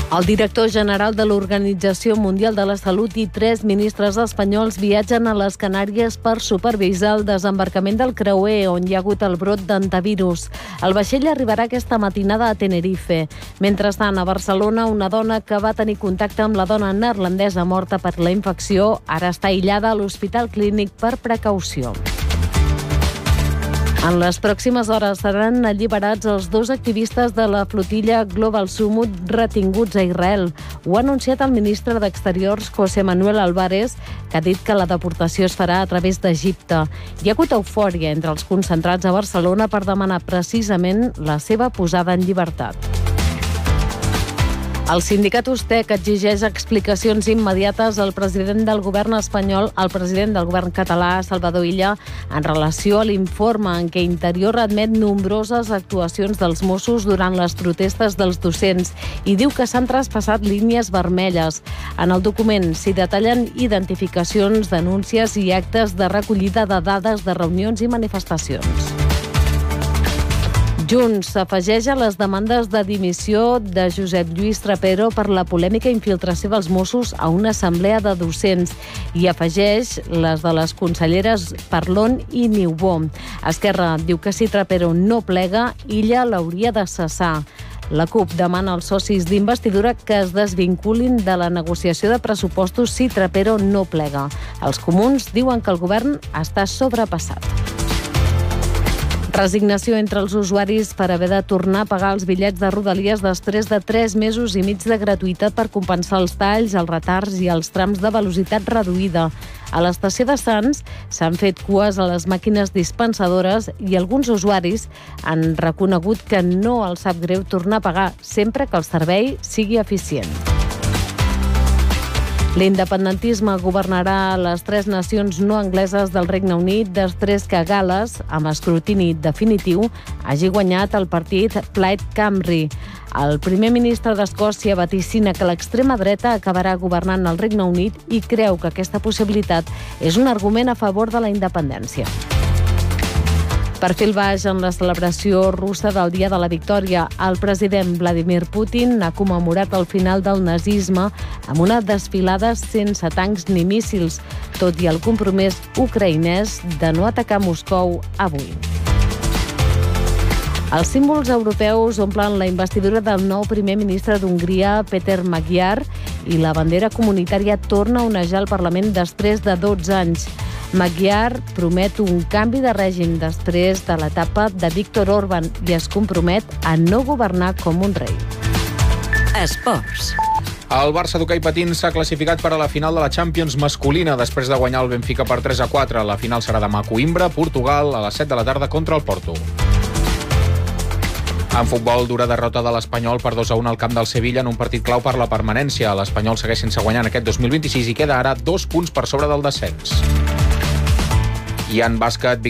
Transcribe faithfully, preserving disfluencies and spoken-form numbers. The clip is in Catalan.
El director general de l'Organització Mundial de la Salut i tres ministres espanyols viatgen a les Canàries per supervisar el desembarcament del creuer on hi ha hagut el brot d'hantavirus. El vaixell arribarà aquesta matinada a Tenerife. Mentrestant, a Barcelona, una dona que va tenir contacte amb la dona neerlandesa morta per la infecció ara està aïllada a l'Hospital Clínic per precaució. En les pròximes hores seran alliberats els dos activistes de la flotilla Global Summit retinguts a Israel. Ho ha anunciat el ministre d'Exteriors, José Manuel Álvarez, que ha dit que la deportació es farà a través d'Egipte. Hi ha hagut eufòria entre els concentrats a Barcelona per demanar precisament la seva posada en llibertat. El sindicat Ustec exigeix explicacions immediates al president del govern espanyol, al president del govern català, Salvador Illa, en relació a l'informe en què Interior admet nombroses actuacions dels Mossos durant les protestes dels docents i diu que s'han traspassat línies vermelles. En el document s'hi detallen identificacions, denúncies i actes de recollida de dades de reunions i manifestacions. Junts s'afegeix a les demandes de dimissió de Josep Lluís Trapero per la polèmica infiltració dels Mossos a una assemblea de docents i afegeix les de les conselleres Parlon i Niubó. Esquerra diu que si Trapero no plega, Illa l'hauria de cessar. La CUP demana als socis d'investidura que es desvinculin de la negociació de pressupostos si Trapero no plega. Els comuns diuen que el govern està sobrepassat. Resignació entre els usuaris per haver de tornar a pagar els bitllets de Rodalies després de tres mesos i mig de gratuïtat per compensar els talls, els retards i els trams de velocitat reduïda. A l'estació de Sants s'han fet cues a les màquines dispensadores i alguns usuaris han reconegut que no els sap greu tornar a pagar sempre que el servei sigui eficient. L'independentisme governarà les tres nacions no angleses del Regne Unit després que Gal·les, amb escrutini definitiu, hagi guanyat el partit Plaid Cymru. El primer ministre d'Escòcia vaticina que l'extrema dreta acabarà governant el Regne Unit i creu que aquesta possibilitat és un argument a favor de la independència. Perfil baix en la celebració russa del Dia de la Victòria. El president Vladimir Putin ha commemorat el final del nazisme amb una desfilada sense tancs ni míssils, tot i el compromís ucraïnès de no atacar Moscou avui. Els símbols europeus omplen la investidura del nou primer ministre d'Hongria, Péter Magyar, i la bandera comunitària torna a onejar el Parlament després de dotze anys. Magyar promet un canvi de règim després de l'etapa de Viktor Orbán i es compromet a no governar com un rei. Esports. El Barça d'hoquei patins s'ha classificat per a la final de la Champions masculina després de guanyar el Benfica per tres a quatre. La final serà demà a Coimbra, Portugal, a les set de la tarda contra el Porto. En futbol, dura derrota de l'Espanyol per dos a un al camp del Sevilla en un partit clau per la permanència. L'Espanyol segueix sense guanyar en aquest dos mil vint-i-sis i queda ara dos punts per sobre del descens. I en bàsquet,